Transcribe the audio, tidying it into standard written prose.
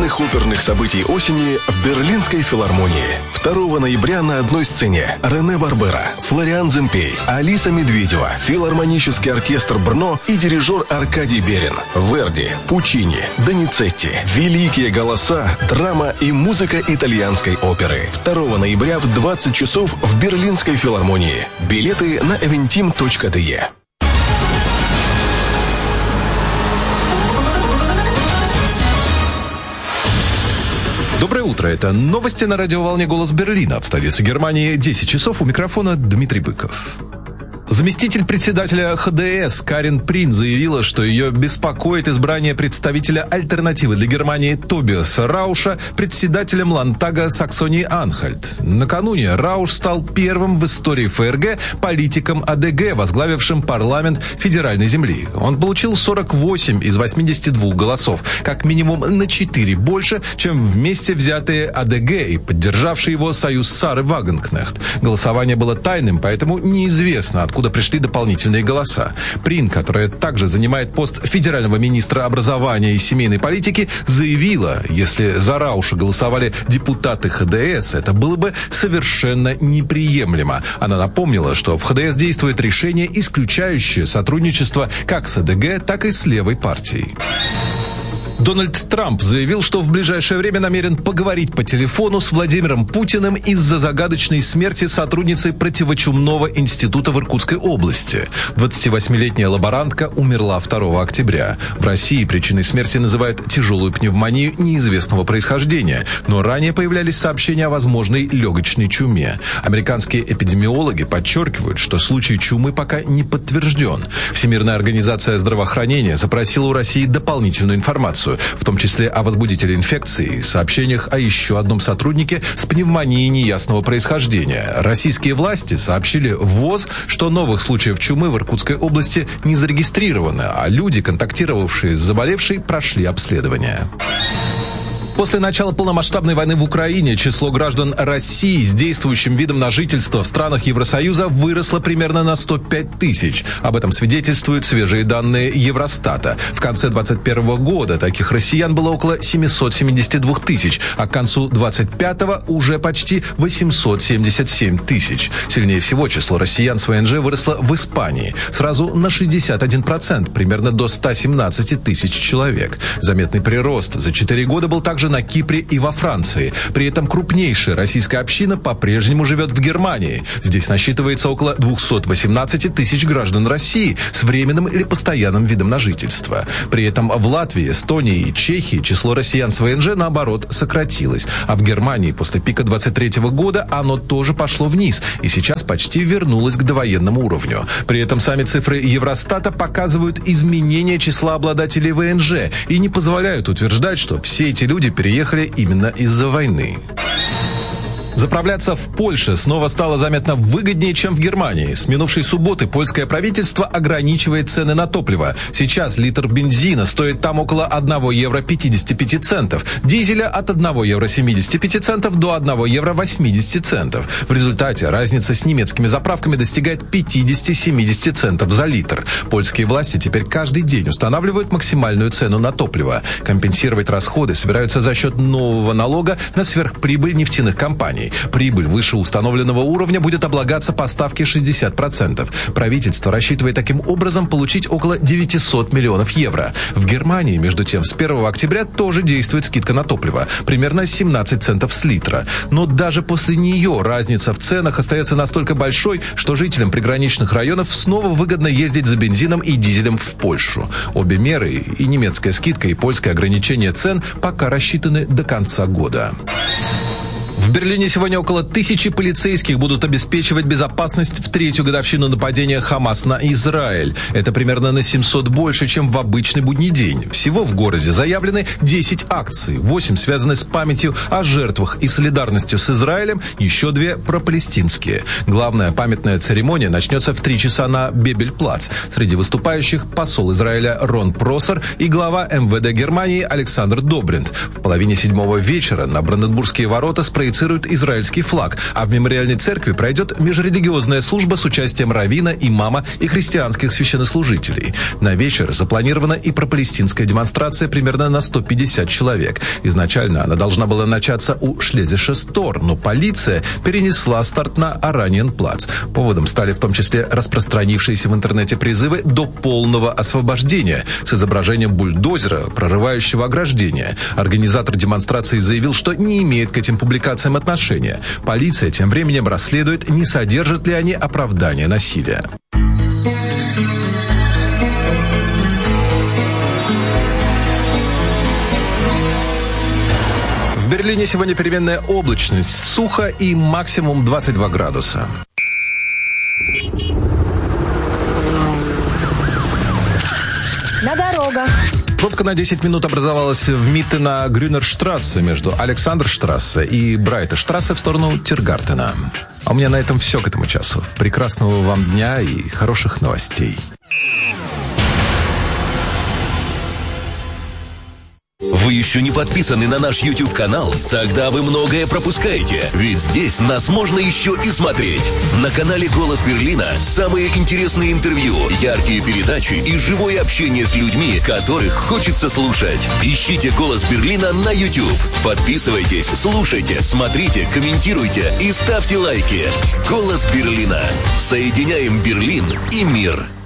главных оперных событий осени в Берлинской филармонии. 2 ноября на одной сцене Рене Барбера, Флориан Земпей, Алиса Медведева, филармонический оркестр Брно и дирижер Аркадий Берин. Верди, Пучини, Доницетти, великие голоса, драма и музыка итальянской оперы. 2 ноября в 20 часов в Берлинской филармонии. Билеты на eventim.de. Доброе утро, это новости на радиоволне «Голос Берлина». В столице Германии 10 часов, у микрофона Дмитрий Быков. Заместитель председателя ХДС Карен Прин заявила, что ее беспокоит избрание представителя альтернативы для Германии Тобиаса Рауша председателем Ландтага Саксонии-Анхальт. Накануне Рауш стал первым в истории ФРГ политиком АДГ, возглавившим парламент федеральной земли. Он получил 48 из 82 голосов, как минимум на 4 больше, чем вместе взятые АДГ и поддержавший его союз Сары Вагенкнехт. Голосование было тайным, поэтому неизвестно, откуда пришли дополнительные голоса. Прин, которая также занимает пост федерального министра образования и семейной политики, заявила, если за Рауша голосовали депутаты ХДС, это было бы совершенно неприемлемо. Она напомнила, что в ХДС действует решение, исключающее сотрудничество как с АДГ, так и с левой партией. Дональд Трамп заявил, что в ближайшее время намерен поговорить по телефону с Владимиром Путиным из-за загадочной смерти сотрудницы противочумного института в Иркутской области. 28-летняя лаборантка умерла 2 октября. В России причиной смерти называют тяжелую пневмонию неизвестного происхождения, но ранее появлялись сообщения о возможной легочной чуме. Американские эпидемиологи подчеркивают, что случай чумы пока не подтвержден. Всемирная организация здравоохранения запросила у России дополнительную информацию, в том числе о возбудителе инфекции и сообщениях о еще одном сотруднике с пневмонией неясного происхождения. Российские власти сообщили в ВОЗ, что новых случаев чумы в Иркутской области не зарегистрировано, а люди, контактировавшие с заболевшей, прошли обследование. После начала полномасштабной войны в Украине число граждан России с действующим видом на жительство в странах Евросоюза выросло примерно на 105 тысяч. Об этом свидетельствуют свежие данные Евростата. В конце 2021 года таких россиян было около 772 тысяч, а к концу 2025 уже почти 877 тысяч. Сильнее всего число россиян с ВНЖ выросло в Испании. Сразу на 61%, примерно до 117 тысяч человек. Заметный прирост за 4 года был также на Кипре и во Франции. При этом крупнейшая российская община по-прежнему живет в Германии. Здесь насчитывается около 218 тысяч граждан России с временным или постоянным видом на жительство. При этом в Латвии, Эстонии и Чехии число россиян с ВНЖ, наоборот, сократилось. А в Германии после пика 2023 года оно тоже пошло вниз и сейчас почти вернулось к довоенному уровню. При этом сами цифры Евростата показывают изменение числа обладателей ВНЖ и не позволяют утверждать, что все эти люди переехали именно из-за войны. Заправляться в Польше снова стало заметно выгоднее, чем в Германии. С минувшей субботы польское правительство ограничивает цены на топливо. Сейчас литр бензина стоит там около 1 евро 55 центов, дизеля от 1 евро 75 центов до 1 евро 80 центов. В результате разница с немецкими заправками достигает 50-70 центов за литр. Польские власти теперь каждый день устанавливают максимальную цену на топливо. Компенсировать расходы собираются за счет нового налога на сверхприбыль нефтяных компаний. Прибыль выше установленного уровня будет облагаться по ставке 60%. Правительство рассчитывает таким образом получить около 900 миллионов евро. В Германии, между тем, с 1 октября тоже действует скидка на топливо, примерно 17 центов с литра. Но даже после нее разница в ценах остается настолько большой, что жителям приграничных районов снова выгодно ездить за бензином и дизелем в Польшу. Обе меры, и немецкая скидка, и польское ограничение цен, пока рассчитаны до конца года. В Берлине сегодня около 1000 полицейских будут обеспечивать безопасность в 3-ю годовщину нападения Хамас на Израиль. Это примерно на 700 больше, чем в обычный будний день. Всего в городе заявлены 10 акций. 8 связаны с памятью о жертвах и солидарностью с Израилем, еще 2 пропалестинские. Главная памятная церемония начнется в 3 часа на Бебель-плац. Среди выступающих посол Израиля Рон Просер и глава МВД Германии Александр Добринт. В половине 7 вечера на Бранденбургские ворота спроецировали проецируют израильский флаг, а в мемориальной церкви пройдет межрелигиозная служба с участием раввина, имама и христианских священнослужителей. На вечер запланирована и пропалестинская демонстрация примерно на 150 человек. Изначально она должна была начаться у Шлезише-Стор, но полиция перенесла старт на Ораниенплац. Поводом стали в том числе распространившиеся в интернете призывы до полного освобождения с изображением бульдозера, прорывающего ограждение. Организатор демонстрации заявил, что не имеет к этим публикациям отношения. Полиция тем временем расследует, не содержат ли они оправдания насилия. В Берлине сегодня переменная облачность, сухо и максимум 22 градуса. На дорогах. Пробка на 10 минут образовалась в Митте на Грюнерштрассе между Александрштрассе и Брайтештрассе в сторону Тиргартена. А у меня на этом все к этому часу. Прекрасного вам дня и хороших новостей. Вы еще не подписаны на наш YouTube-канал? Тогда вы многое пропускаете, ведь здесь нас можно еще и смотреть. На канале «Голос Берлина» самые интересные интервью, яркие передачи и живое общение с людьми, которых хочется слушать. Ищите «Голос Берлина» на YouTube. Подписывайтесь, слушайте, смотрите, комментируйте и ставьте лайки. «Голос Берлина». Соединяем Берлин и мир.